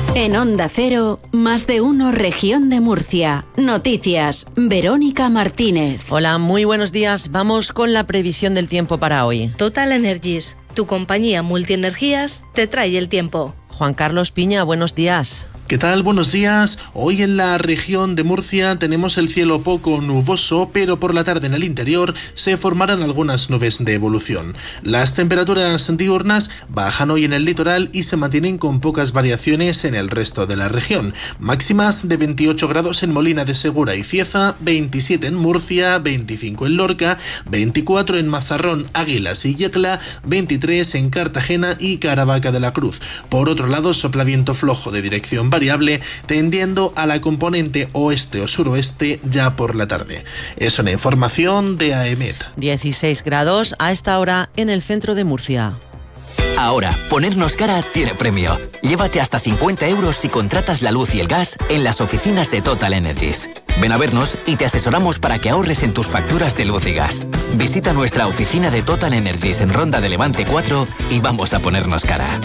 En Onda Cero, Más de Uno, Región de Murcia. Noticias, Verónica Martínez. Hola, muy buenos días. Vamos con la previsión del tiempo para hoy. Total Energies, tu compañía multienergías, te trae el tiempo. Juan Carlos Piña, buenos días. ¿Qué tal? Buenos días. Hoy en la región de Murcia tenemos el cielo poco nuboso, pero por la tarde en el interior se formarán algunas nubes de evolución. Las temperaturas diurnas bajan hoy en el litoral y se mantienen con pocas variaciones en el resto de la región. Máximas de 28 grados en Molina de Segura y Cieza, 27 en Murcia, 25 en Lorca, 24 en Mazarrón, Águilas y Yecla, 23 en Cartagena y Caravaca de la Cruz. Por otro lado, sopla viento flojo de dirección variable, tendiendo a la componente oeste o suroeste ya por la tarde. Es una información de AEMET. 16 grados a esta hora en el centro de Murcia. Ahora, ponernos cara tiene premio. Llévate hasta 50 euros si contratas la luz y el gas en las oficinas de Total Energies. Ven a vernos y te asesoramos para que ahorres en tus facturas de luz y gas. Visita nuestra oficina de Total Energies en Ronda de Levante 4 y vamos a ponernos cara.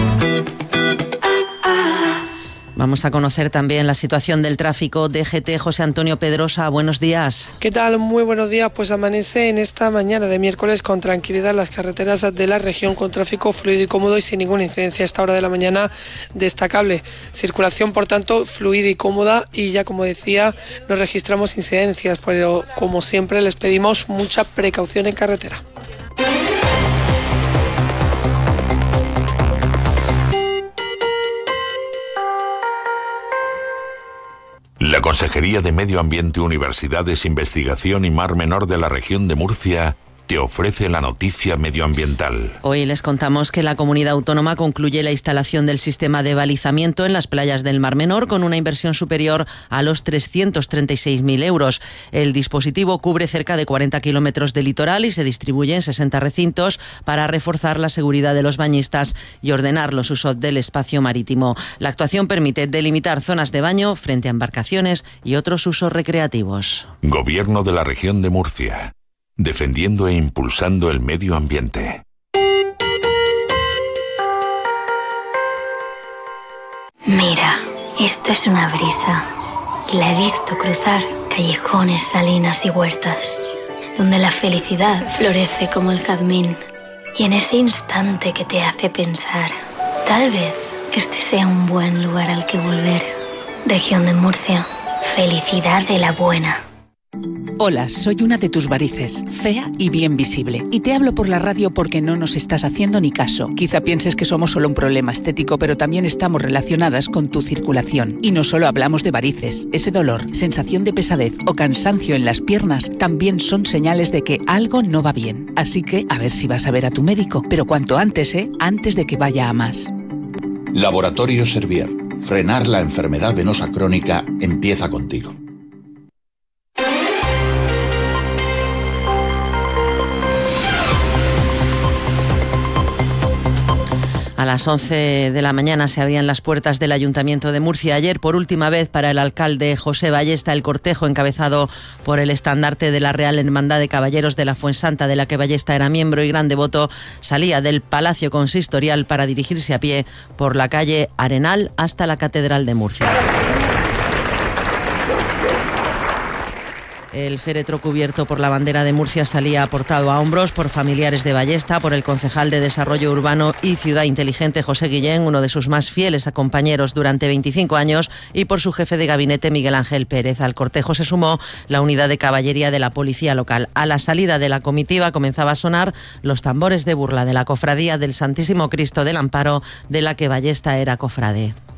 Vamos a conocer también la situación del tráfico. DGT, José Antonio Pedrosa, buenos días. ¿Qué tal? Muy buenos días. Pues amanece en esta mañana de miércoles con tranquilidad las carreteras de la región, con tráfico fluido y cómodo y sin ninguna incidencia a esta hora de la mañana destacable. Circulación, por tanto, fluida y cómoda, y ya como decía, no registramos incidencias, pero como siempre les pedimos mucha precaución en carretera. La Consejería de Medio Ambiente, Universidades, Investigación y Mar Menor de la región de Murcia te ofrece la noticia medioambiental. Hoy les contamos que la comunidad autónoma concluye la instalación del sistema de balizamiento en las playas del Mar Menor con una inversión superior a los 336.000 euros. El dispositivo cubre cerca de 40 kilómetros de litoral y se distribuye en 60 recintos para reforzar la seguridad de los bañistas y ordenar los usos del espacio marítimo. La actuación permite delimitar zonas de baño frente a embarcaciones y otros usos recreativos. Gobierno de la región de Murcia. Defendiendo e impulsando el medio ambiente. Mira, esto es una brisa. Y la he visto cruzar callejones, salinas y huertas, donde la felicidad florece como el jazmín. Y en ese instante que te hace pensar, tal vez este sea un buen lugar al que volver. Región de Murcia, felicidad de la buena. Hola, soy una de tus varices, fea y bien visible. Y te hablo por la radio porque no nos estás haciendo ni caso. Quizá pienses que somos solo un problema estético, pero también estamos relacionadas con tu circulación. Y no solo hablamos de varices. Ese dolor, sensación de pesadez o cansancio en las piernas también son señales de que algo no va bien. Así que a ver si vas a ver a tu médico. Pero cuanto antes, antes de que vaya a más. Laboratorio Servier. Frenar la enfermedad venosa crónica empieza contigo. A las 11 de la mañana se abrían las puertas del Ayuntamiento de Murcia. Ayer, por última vez, para el alcalde José Ballesta, el cortejo encabezado por el estandarte de la Real Hermandad de Caballeros de la Fuensanta, de la que Ballesta era miembro y gran devoto, salía del Palacio Consistorial para dirigirse a pie por la calle Arenal hasta la Catedral de Murcia. El féretro cubierto por la bandera de Murcia salía aportado a hombros por familiares de Ballesta, por el concejal de Desarrollo Urbano y Ciudad Inteligente José Guillén, uno de sus más fieles compañeros durante 25 años, y por su jefe de gabinete Miguel Ángel Pérez. Al cortejo se sumó la unidad de caballería de la policía local. A la salida de la comitiva comenzaba a sonar los tambores de burla de la cofradía del Santísimo Cristo del Amparo, de la que Ballesta era cofrade.